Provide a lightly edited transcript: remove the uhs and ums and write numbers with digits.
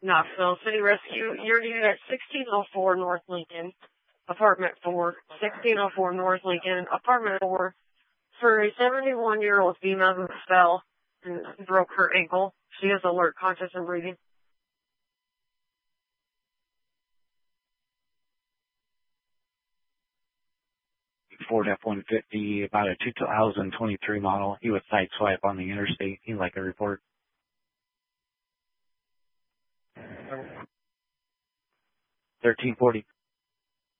Knoxville City Rescue. You're unit at 1604 North Lincoln, apartment 4. 1604 North Lincoln, apartment 4. For a 71-year-old female who fell and broke her ankle. She is alert, conscious, and breathing. Ford F-150, about a 2023 model. He was sideswipe on the interstate. He'd like a report. 1340.